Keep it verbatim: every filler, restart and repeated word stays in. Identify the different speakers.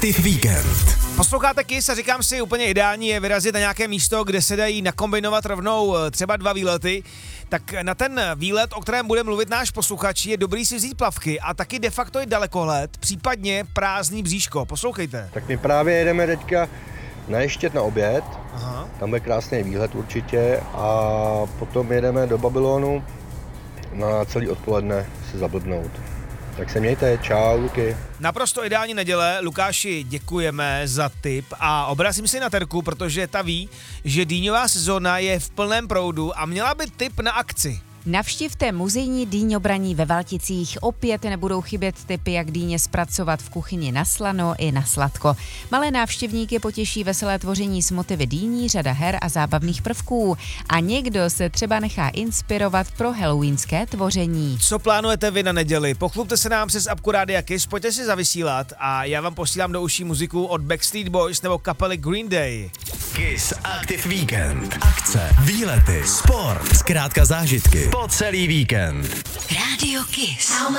Speaker 1: Aktiv víkend.
Speaker 2: Posloucháte Kiss a říkám si, úplně ideální je vyrazit na nějaké místo, kde se dají nakombinovat rovnou třeba dva výlety. Tak na ten výlet, o kterém bude mluvit náš posluchač, je dobrý si vzít plavky a taky de facto i dalekohled, případně prázdný bříško. Poslouchejte.
Speaker 3: Tak my právě jedeme teďka na Ještěd na oběd.
Speaker 2: Aha.
Speaker 3: Tam bude krásný výhled určitě a potom jedeme do Babylonu na celý odpoledne se zablbnout. Tak se mějte, čau, Luky.
Speaker 2: Naprosto ideální neděle, Lukáši, děkujeme za tip a obrazím si na Terku, protože ta ví, že dýňová sezóna je v plném proudu a měla by tip na akci.
Speaker 4: Navštivte muzejní dýňobraní ve Valticích. Opět nebudou chybět tipy, jak dýně zpracovat v kuchyni na slano i na sladko. Malé návštěvníky potěší veselé tvoření s motivy dýní, řada her a zábavných prvků. A někdo se třeba nechá inspirovat pro halloweenské tvoření.
Speaker 2: Co plánujete vy na neděli? Pochlupte se nám přes apku Rádia Kiss, pojďte si zavysílat a já vám posílám do uší muziku od Backstreet Boys nebo kapely Green Day.
Speaker 1: Kiss Aktiv víkend. Akce, výlety, sport, zkrátka zážitky po celý víkend.
Speaker 5: Rádio Kiss.